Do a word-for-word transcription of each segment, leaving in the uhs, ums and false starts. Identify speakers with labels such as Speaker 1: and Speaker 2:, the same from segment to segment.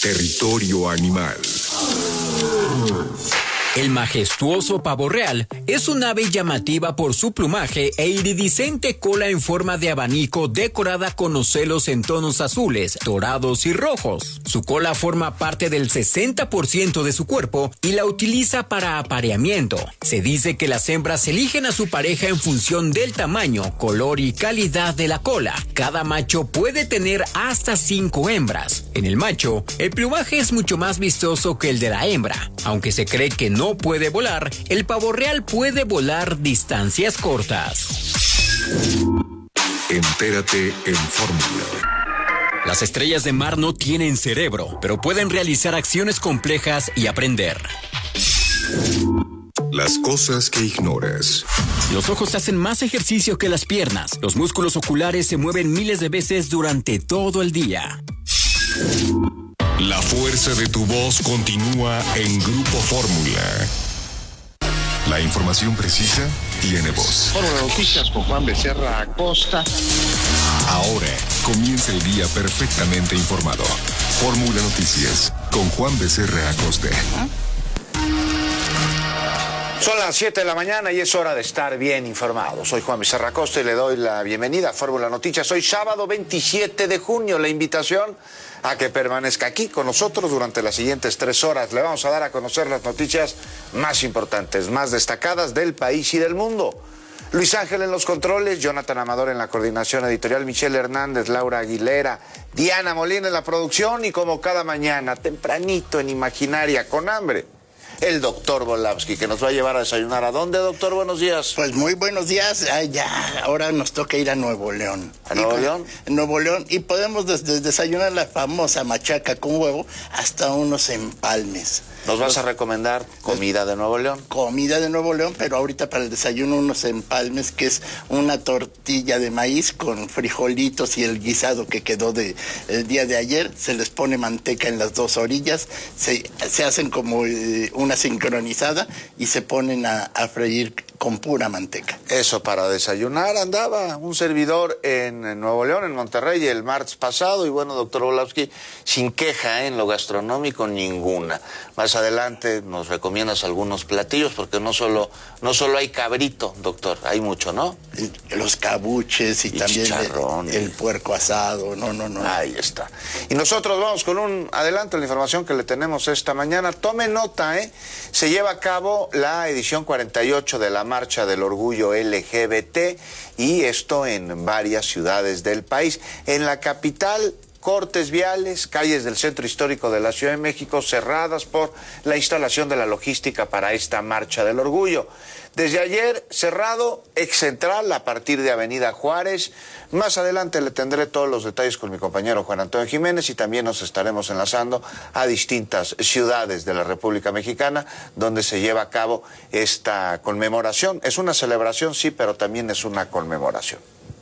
Speaker 1: Territorio Animal.
Speaker 2: El majestuoso pavo real es un ave llamativa por su plumaje e iridiscente cola en forma de abanico decorada con ocelos en tonos azules, dorados y rojos. Su cola forma parte del sesenta por ciento de su cuerpo y la utiliza para apareamiento. Se dice que las hembras eligen a su pareja en función del tamaño, color y calidad de la cola. Cada macho puede tener hasta cinco hembras. En el macho, el plumaje es mucho más vistoso que el de la hembra. Aunque se cree que no puede volar, el pavo real puede volar distancias cortas.
Speaker 1: Entérate en Fórmula.
Speaker 2: Las estrellas de mar no tienen cerebro, pero pueden realizar acciones complejas y aprender.
Speaker 1: Las cosas que ignoras.
Speaker 2: Los ojos hacen más ejercicio que las piernas. Los músculos oculares se mueven miles de veces durante todo el día.
Speaker 1: La fuerza de tu voz continúa en Grupo Fórmula. La información precisa tiene voz.
Speaker 3: Fórmula Noticias con Juan Becerra Acosta.
Speaker 1: Ahora comienza el día perfectamente informado. Fórmula Noticias con Juan Becerra Acosta.
Speaker 3: ¿Ah? Son las siete de la mañana y es hora de estar bien informado. Soy Juan Becerra Acosta y le doy la bienvenida a Fórmula Noticias. Hoy sábado veintisiete de junio, la invitación a que permanezca aquí con nosotros durante las siguientes tres horas. Le vamos a dar a conocer las noticias más importantes, más destacadas del país y del mundo. Luis Ángel en los controles, Jonathan Amador en la coordinación editorial, Michelle Hernández, Laura Aguilera, Diana Molina en la producción y como cada mañana, tempranito en Imaginaria, con hambre, el doctor Volavsky, que nos va a llevar a desayunar. ¿A dónde, doctor? Buenos días.
Speaker 4: Pues muy buenos días. Ay, ya, ahora nos toca ir a Nuevo León.
Speaker 3: ¿A Nuevo
Speaker 4: y,
Speaker 3: León?
Speaker 4: Nuevo León. Y podemos desde desayunar la famosa machaca con huevo hasta unos empalmes.
Speaker 3: ¿Nos vas a recomendar comida de Nuevo León?
Speaker 4: Comida de Nuevo León, pero ahorita para el desayuno unos empalmes, que es una tortilla de maíz con frijolitos y el guisado que quedó de el día de ayer. Se les pone manteca en las dos orillas, se, se hacen como eh, una sincronizada y se ponen a, a freír con pura manteca.
Speaker 3: Eso para desayunar. Andaba un servidor en Nuevo León, en Monterrey, el martes pasado, y bueno, doctor Volavsky, sin queja ¿eh? en lo gastronómico ninguna. Más adelante nos recomiendas algunos platillos, porque no solo, no solo hay cabrito, doctor, hay mucho, ¿no?
Speaker 4: Los cabuches y, y también el, el puerco asado, no, no, no.
Speaker 3: Ahí está. Y nosotros vamos con un adelanto de la información que le tenemos esta mañana. Tome nota, ¿eh? Se lleva a cabo la edición cuarenta y ocho de la Marcha del Orgullo L G B T, y esto en varias ciudades del país. En la capital, cortes viales, calles del centro histórico de la Ciudad de México cerradas por la instalación de la logística para esta Marcha del Orgullo. Desde ayer cerrado Ex Central a partir de Avenida Juárez. Más adelante le tendré todos los detalles con mi compañero Juan Antonio Jiménez, y también nos estaremos enlazando a distintas ciudades de la República Mexicana donde se lleva a cabo esta conmemoración. Es una celebración, sí, pero también es una conmemoración.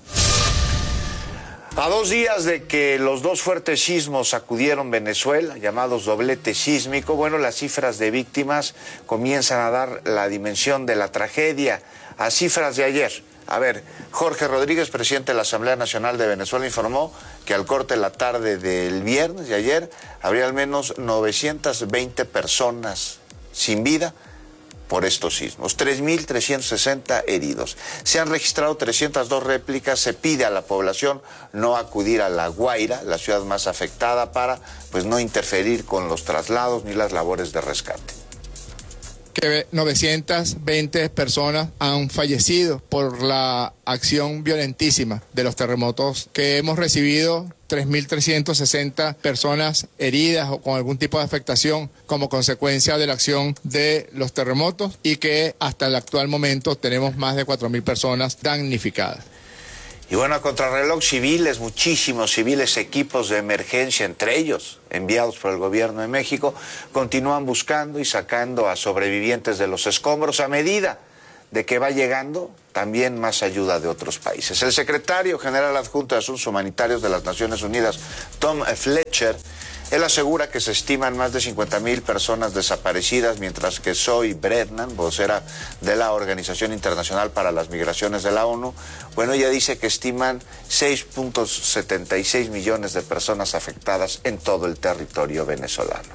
Speaker 3: A dos días de que los dos fuertes sismos sacudieron Venezuela, llamados doblete sísmico, bueno, las cifras de víctimas comienzan a dar la dimensión de la tragedia. A cifras de ayer, a ver, Jorge Rodríguez, presidente de la Asamblea Nacional de Venezuela, informó que al corte de la tarde del viernes de ayer habría al menos novecientas veinte personas sin vida por estos sismos, tres mil trescientos sesenta heridos. Se han registrado trescientas dos réplicas. Se pide a la población no acudir a La Guaira, la ciudad más afectada, para pues no interferir con los traslados ni las labores de rescate.
Speaker 5: Que novecientas veinte personas han fallecido por la acción violentísima de los terremotos que hemos recibido. tres mil trescientas sesenta personas heridas o con algún tipo de afectación como consecuencia de la acción de los terremotos, y que hasta el actual momento tenemos más de cuatro mil personas damnificadas.
Speaker 3: Y bueno, a contrarreloj, civiles, muchísimos civiles, equipos de emergencia, entre ellos enviados por el gobierno de México, continúan buscando y sacando a sobrevivientes de los escombros a medida de que va llegando también más ayuda de otros países. El secretario general adjunto de Asuntos Humanitarios de las Naciones Unidas, Tom Fletcher, Él asegura que se estiman más de cincuenta mil personas desaparecidas, mientras que Zoe Brednan, vocera de la Organización Internacional para las Migraciones de la ONU, bueno, ella dice que estiman seis punto setenta y seis millones de personas afectadas en todo el territorio venezolano.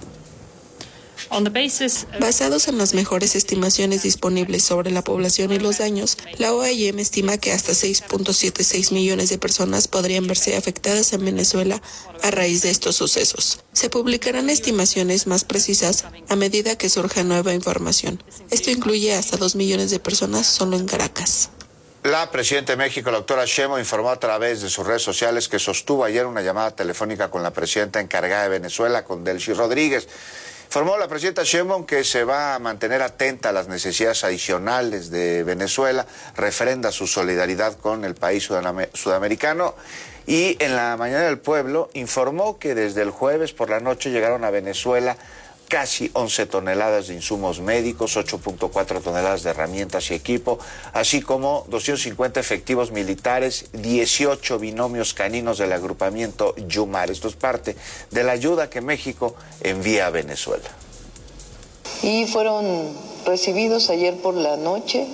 Speaker 6: Basados en las mejores estimaciones disponibles sobre la población y los daños, la O I M estima que hasta seis punto setenta y seis millones de personas podrían verse afectadas en Venezuela a raíz de estos sucesos. Se publicarán estimaciones más precisas a medida que surja nueva información. Esto incluye hasta dos millones de personas solo en Caracas.
Speaker 3: La presidenta de México, la doctora Sheinbaum, informó a través de sus redes sociales que sostuvo ayer una llamada telefónica con la presidenta encargada de Venezuela, con Delcy Rodríguez. Informó la presidenta Sheinbaum que se va a mantener atenta a las necesidades adicionales de Venezuela, refrenda su solidaridad con el país sudamericano y en la mañana del pueblo informó que desde el jueves por la noche llegaron a Venezuela casi once toneladas de insumos médicos, ocho punto cuatro toneladas de herramientas y equipo, así como doscientos cincuenta efectivos militares, dieciocho binomios caninos del agrupamiento Yumar. Esto es parte de la ayuda que México envía a Venezuela.
Speaker 7: Y fueron recibidos ayer por la noche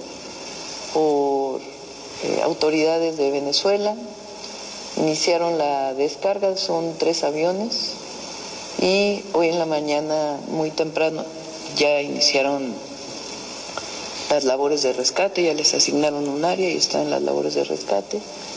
Speaker 7: por eh, autoridades de Venezuela. Iniciaron la descarga, son tres aviones. Y hoy en la mañana, muy temprano, ya iniciaron las labores de rescate, ya les asignaron un área y están en las labores de rescate.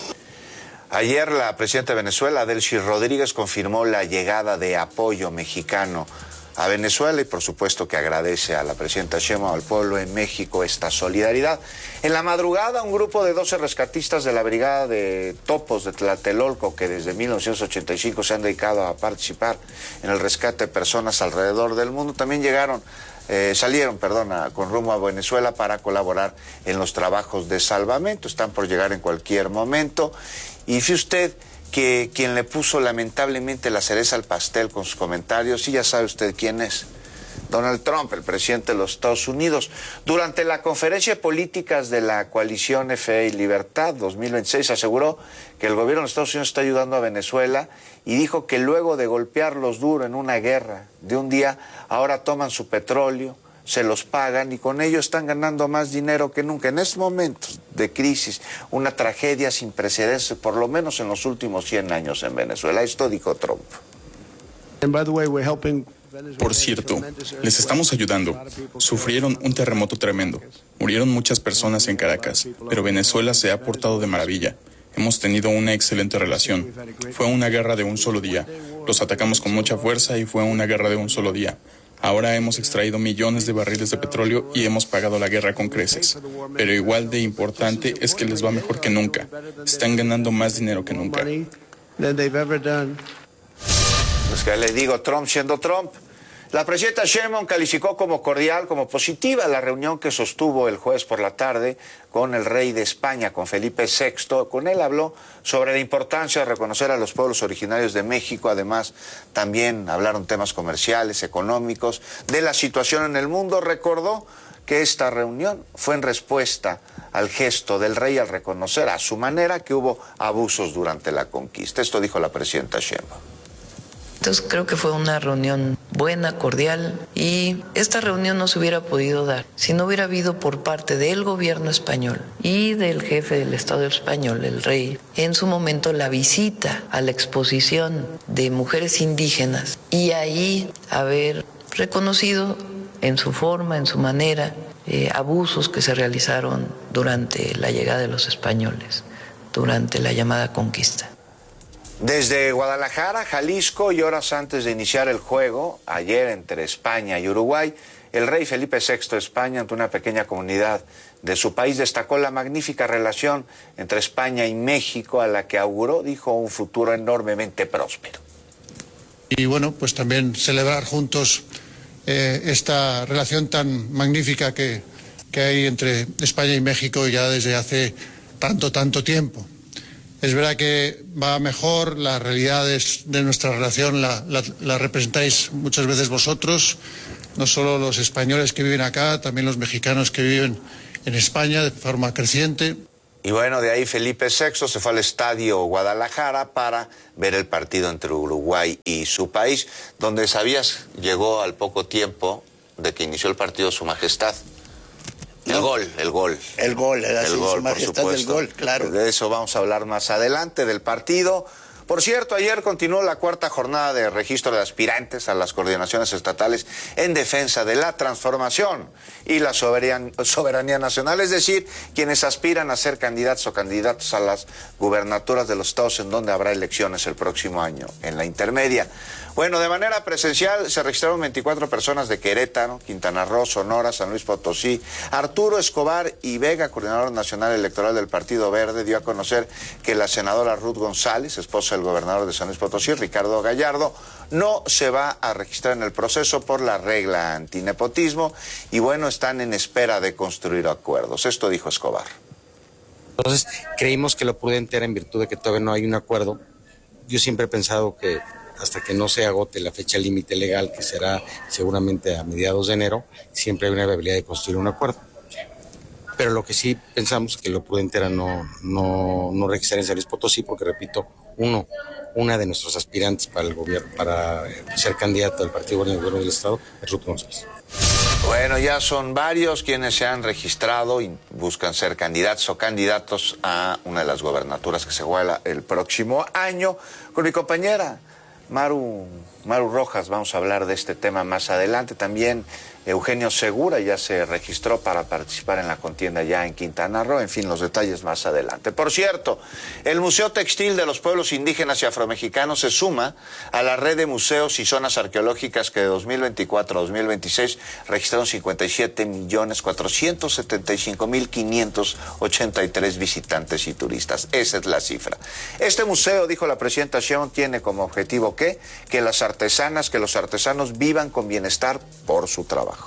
Speaker 3: Ayer la presidenta de Venezuela, Delcy Rodríguez, confirmó la llegada de apoyo mexicano a Venezuela y por supuesto que agradece a la presidenta Sheinbaum, al pueblo en México, esta solidaridad. En la madrugada, un grupo de doce rescatistas de la Brigada de Topos de Tlatelolco, que desde mil novecientos ochenta y cinco se han dedicado a participar en el rescate de personas alrededor del mundo, también llegaron, eh, salieron, perdona, con rumbo a Venezuela para colaborar en los trabajos de salvamento. Están por llegar en cualquier momento. Y fíjese usted que quien le puso lamentablemente la cereza al pastel con sus comentarios, y ya sabe usted quién es, Donald Trump, el presidente de los Estados Unidos. Durante la conferencia de políticas de la coalición Fe y Libertad dos mil veintiséis aseguró que el gobierno de Estados Unidos está ayudando a Venezuela y dijo que luego de golpearlos duro en una guerra de un día, ahora toman su petróleo, se los pagan y con ello están ganando más dinero que nunca. En estos momentos de crisis, una tragedia sin precedentes, por lo menos en los últimos cien años en Venezuela. Esto dijo Trump.
Speaker 8: Por cierto, les estamos ayudando. Sufrieron un terremoto tremendo. Murieron muchas personas en Caracas, pero Venezuela se ha portado de maravilla. Hemos tenido una excelente relación. Fue una guerra de un solo día. Los atacamos con mucha fuerza y fue una guerra de un solo día. Ahora hemos extraído millones de barriles de petróleo y hemos pagado la guerra con creces. Pero igual de importante es que les va mejor que nunca. Están ganando más dinero que nunca.
Speaker 3: Pues que le digo, Trump siendo Trump. La presidenta Sheinbaum calificó como cordial, como positiva la reunión que sostuvo el jueves por la tarde con el rey de España, con Felipe sexto. Con él habló sobre la importancia de reconocer a los pueblos originarios de México. Además, también hablaron temas comerciales, económicos, de la situación en el mundo. Recordó que esta reunión fue en respuesta al gesto del rey al reconocer a su manera que hubo abusos durante la conquista. Esto dijo la presidenta Sheinbaum.
Speaker 7: Entonces creo que fue una reunión buena, cordial, y esta reunión no se hubiera podido dar si no hubiera habido por parte del gobierno español y del jefe del Estado español, el rey, en su momento la visita a la exposición de mujeres indígenas y ahí haber reconocido en su forma, en su manera, eh, abusos que se realizaron durante la llegada de los españoles, durante la llamada conquista.
Speaker 3: Desde Guadalajara, Jalisco, y horas antes de iniciar el juego, ayer entre España y Uruguay, el rey Felipe sexto de España, ante una pequeña comunidad de su país, destacó la magnífica relación entre España y México, a la que auguró, dijo, un futuro enormemente próspero.
Speaker 9: Y bueno, pues también celebrar juntos eh, esta relación tan magnífica que, que hay entre España y México ya desde hace tanto, tanto tiempo. Es verdad que va mejor, las realidades de nuestra relación la, la, la representáis muchas veces vosotros, no solo los españoles que viven acá, también los mexicanos que viven en España de forma creciente.
Speaker 3: Y bueno, de ahí Felipe sexto se fue al Estadio Guadalajara para ver el partido entre Uruguay y su país, donde, ¿sabías? Llegó al poco tiempo de que inició el partido Su Majestad. El ¿No? gol, el gol.
Speaker 4: El gol, era
Speaker 3: el
Speaker 4: así,
Speaker 3: gol,
Speaker 4: Su Majestad
Speaker 3: por
Speaker 4: del gol, claro.
Speaker 3: De eso vamos a hablar más adelante, del partido. Por cierto, ayer continuó la cuarta jornada de registro de aspirantes a las coordinaciones estatales en defensa de la transformación y la soberan- soberanía nacional, es decir, quienes aspiran a ser candidatos o candidatos a las gubernaturas de los estados en donde habrá elecciones el próximo año, en la intermedia. Bueno, de manera presencial se registraron veinticuatro personas de Querétaro, Quintana Roo, Sonora, San Luis Potosí. Arturo Escobar y Vega, coordinador nacional electoral del Partido Verde, dio a conocer que la senadora Ruth González, esposa del gobernador de San Luis Potosí, Ricardo Gallardo, no se va a registrar en el proceso por la regla antinepotismo y bueno, están en espera de construir acuerdos. Esto dijo Escobar.
Speaker 10: Entonces, creímos que lo prudente era en virtud de que todavía no hay un acuerdo. Yo siempre he pensado que hasta que no se agote la fecha límite legal, que será seguramente a mediados de enero, siempre hay una viabilidad de construir un acuerdo. Pero lo que sí pensamos que lo prudente era no, no, no registrar en San Luis Potosí, porque repito, uno, una de nuestros aspirantes para el gobierno, para ser candidato del Partido en el Gobierno del Estado, es Ruth González.
Speaker 3: Bueno, ya son varios quienes se han registrado y buscan ser candidatos o candidatos a una de las gobernaturas que se juega el próximo año. Con mi compañera Maru, Maru Rojas vamos a hablar de este tema más adelante. También Eugenio Segura ya se registró para participar en la contienda ya en Quintana Roo. En fin, los detalles más adelante. Por cierto, el Museo Textil de los Pueblos Indígenas y Afromexicanos se suma a la red de museos y zonas arqueológicas que de dos mil veinticuatro a dos mil veintiséis registraron cincuenta y siete millones cuatrocientos setenta y cinco mil quinientos ochenta y tres visitantes y turistas. Esa es la cifra. Este museo, dijo la presidenta Sheinbaum, tiene como objetivo ¿qué? Que las artesanas, que los artesanos vivan con bienestar por su trabajo.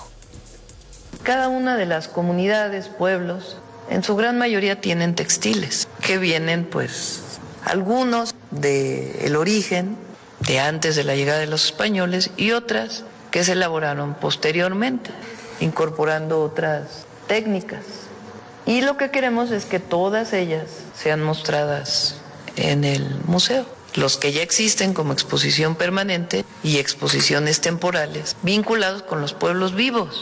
Speaker 7: Cada una de las comunidades, pueblos, en su gran mayoría tienen textiles, que vienen pues algunos del origen de antes de la llegada de los españoles y otras que se elaboraron posteriormente, incorporando otras técnicas. Y lo que queremos es que todas ellas sean mostradas en el museo. Los que ya existen como exposición permanente y exposiciones temporales vinculados con los pueblos vivos.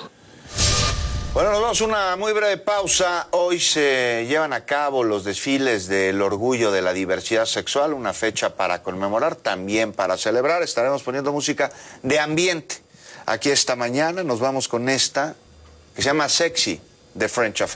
Speaker 3: Bueno, nos vamos a una muy breve pausa. Hoy se llevan a cabo los desfiles del orgullo de la diversidad sexual, una fecha para conmemorar, también para celebrar. Estaremos poniendo música de ambiente. Aquí esta mañana nos vamos con esta, que se llama Sexy, de French Affair.